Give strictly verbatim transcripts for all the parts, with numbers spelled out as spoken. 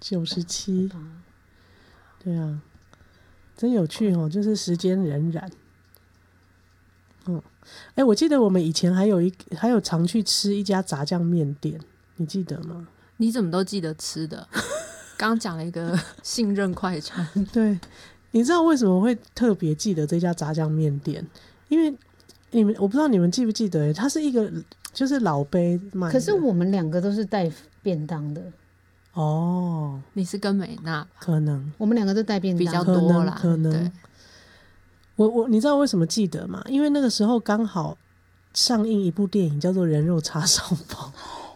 九十七，对啊，真有趣哦，就是时间荏苒。嗯，哎、欸，我记得我们以前还有一还有常去吃一家炸酱面店，你记得吗？ 你怎么都记得吃的？刚刚讲了一个信任快餐， 对，你知道为什么会特别记得这家炸酱面店？因为你们我不知道你们记不记得、欸，它是一个就是老杯卖的。 可是我们两个都是带便当的。 哦， 你是跟美娜可能我们两个都带便当比较多啦， 可能。可能我我你知道为什么记得吗？因为那个时候刚好上映一部电影叫做《人肉叉烧包》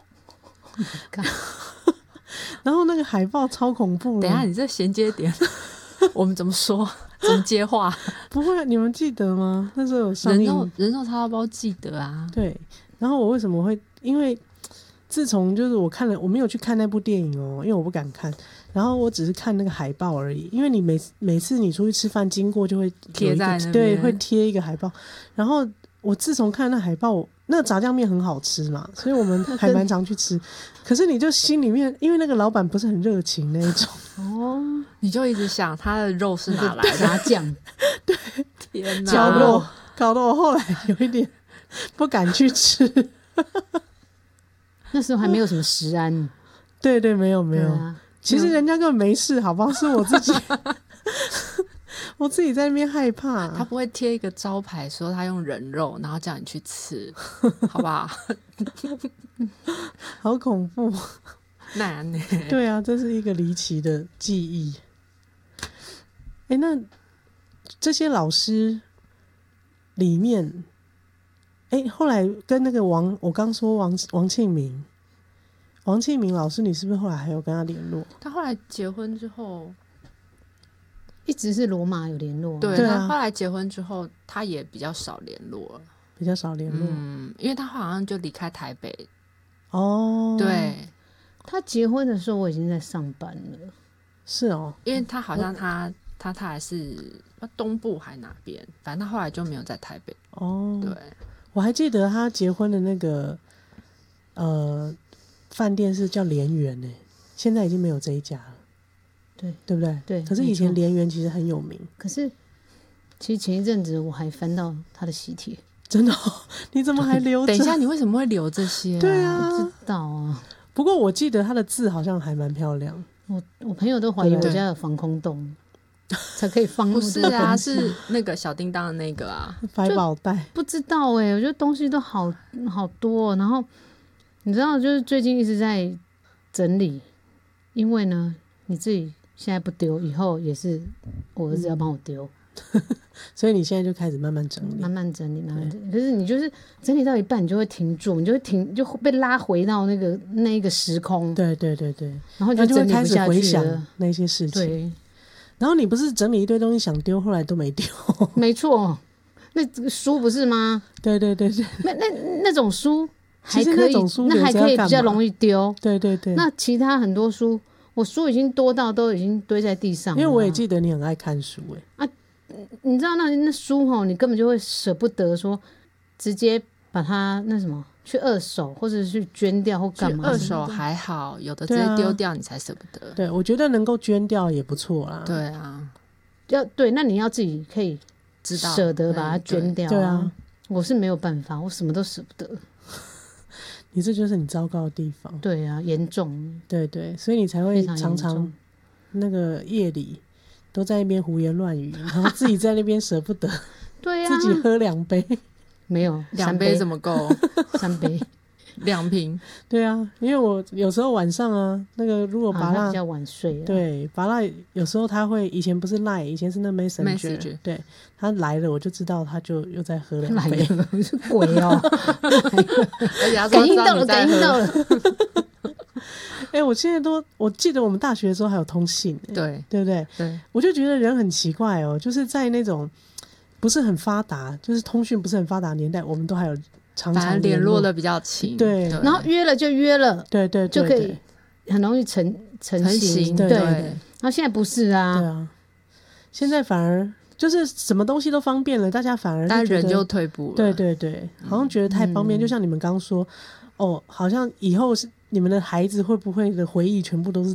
然后那个海报超恐怖的。 等一下，你这衔接点我们怎么说？怎么接话？ 不会，你们记得吗？那时候有上映人肉人肉叉烧包，记得啊。 对，然后我为什么会？因为自从就是我看了，我没有去看那部电影哦，因为我不敢看。然后我只是看那个海报而已，因为你每每次你出去吃饭经过就会贴在那边， 对，会贴一个海报。然后我自从看那海报，那个炸酱面很好吃嘛，所以我们还蛮常去吃。可是你就心里面，因为那个老板不是很热情那一种哦， 你就一直想他的肉是哪来的炸酱？ 对， 天哪， 搞得我搞得我后来有一点不敢去吃。 那时候还没有什么食安， 对对，没有没有。 啊， 其实人家根本没事，好不好？是我自己，我自己在那边害怕。 他不会贴一个招牌说他用人肉，然后叫你去吃，好不好？ 好恐怖， 难呢、欸。 对啊，这是一个离奇的记忆。哎、欸，那这些老师里面，哎、欸，后来跟那个王，我刚说王王庆明。王庆明老师，你是不是后来还有跟他联络？ 他后来结婚之后， 一直是罗马有联络。 对， 对啊， 他后来结婚之后，他也比较少联络了， 比较少联络。 嗯，因为他好像就离开台北。 哦， 对， 他结婚的时候我已经在上班了。 是哦， 因为他好像他他他还是东部还哪边，反正他后来就没有在台北。 哦， 对， 我还记得他结婚的那个呃。饭店是叫莲园诶，现在已经没有这一家了， 对对不对？ 对。 可是以前莲园其实很有名。 可是，其实前一阵子我还翻到他的喜帖， 真的、哦？你怎么还留着？ 等一下，你为什么会留这些、啊？ 对啊， 不知道啊。 不过我记得他的字好像还蛮漂亮。 我我朋友都怀疑我家有防空洞，才可以放那么多东西。 不是啊，是那个小叮当的那个啊， 百宝袋。 不知道哎、欸，我觉得东西都好好多、哦，然后。你知道，就是最近一直在整理，因为呢，你自己现在不丢，以后也是我儿子要帮我丢、 嗯，所以你现在就开始慢慢整理， 慢慢整理，慢慢整理。可是你就是整理到一半，你就会停住，你就会停，就被拉回到那个那一个时空。 对对对对， 然后就就会开始回想了那些事情。 对， 然后你不是整理一堆东西想丢，后来都没丢。 没错，那这个书不是吗？ 对对对对， 那那那种书。还可以， 那种书那还可以比较容易丢。 对对对。 那其他很多书，我书已经多到都已经堆在地上了。 因为我也记得你很爱看书哎、 欸。啊，你知道那那书哈，你根本就会舍不得说，直接把它那什么去二手，或者是去捐掉或干嘛。 二手还好，有的直接丢掉你才舍不得。 对，我觉得能够捐掉也不错啦。 对啊， 要对，那你要自己可以知道舍得把它捐掉、啊。 对啊， 我是没有办法，我什么都舍不得。 你这就是你糟糕的地方。 对啊，严重。 对对，所以你才会常常那个夜里都在那边胡言乱语，然后自己在那边舍不得。 对啊， 自己喝两杯。 没有， 两杯怎么够？ 三杯， 两瓶。 对啊，因为我有时候晚上啊，那个如果拔蜡、 啊、比较晚睡， 对，拔蜡有时候他会，以前不是 Line， 以前是那 Messenger，, Messenger 对，他来了我就知道他就又在喝两杯， 是鬼哦， 而且他感应到了，感应到了。 哎、欸，我现在都我记得我们大学的时候还有通信、欸， 对对不对？ 对， 我就觉得人很奇怪哦，就是在那种不是很发达，就是通讯不是很发达的年代，我们都还有常常联络的比较勤， 对， 然后约了就约了， 对对对， 就可以很容易成成型， 对对, 对, 对。 然后现在不是啊， 对啊，现在反而就是什么东西都方便了，大家反而但人就退步了， 对对对，好像觉得太方便，嗯、就像你们刚说，哦，好像以后是你们的孩子会不会的回忆全部都是